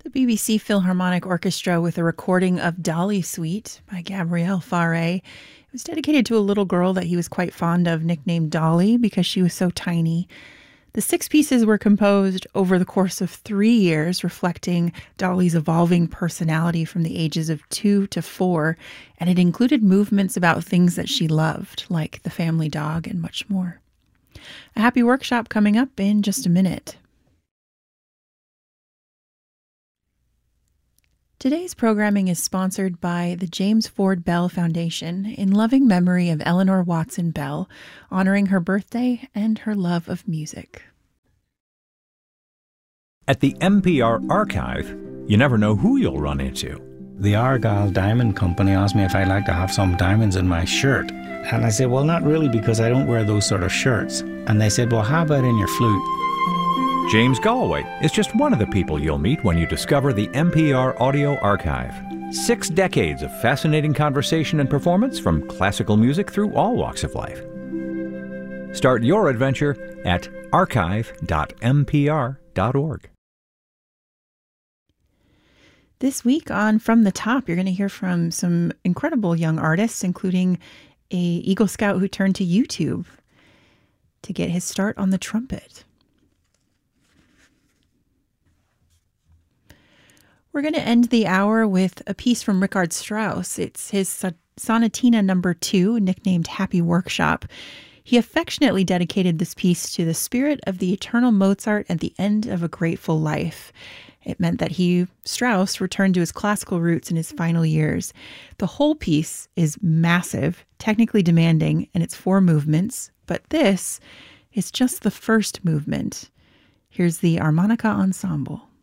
The BBC Philharmonic Orchestra with a recording of Dolly Suite by Gabriel Fauré. It was dedicated to a little girl that he was quite fond of, nicknamed Dolly because she was so tiny. The 6 pieces were composed over the course of 3 years, reflecting Dolly's evolving personality from the ages of 2 to 4, and it included movements about things that she loved, like the family dog and much more. A happy workshop coming up in just a minute. Today's programming is sponsored by the James Ford Bell Foundation in loving memory of Eleanor Watson Bell, honoring her birthday and her love of music. At the NPR Archive, you never know who you'll run into. The Argyle Diamond Company asked me if I'd like to have some diamonds in my shirt. And I said, well, not really, because I don't wear those sort of shirts. And they said, well, how about in your flute? James Galway is just one of the people you'll meet when you discover the NPR Audio Archive. 6 decades of fascinating conversation and performance from classical music through all walks of life. Start your adventure at archive.mpr.org. This week on From the Top, you're going to hear from some incredible young artists, including a Eagle Scout who turned to YouTube to get his start on the trumpet. We're going to end the hour with a piece from Richard Strauss. It's his Sonatina No. 2, nicknamed Happy Workshop. He affectionately dedicated this piece to the spirit of the eternal Mozart at the end of a grateful life. It meant that Strauss, returned to his classical roots in his final years. The whole piece is massive, technically demanding, and it's 4 movements, but this is just the first movement. Here's the Harmonica Ensemble.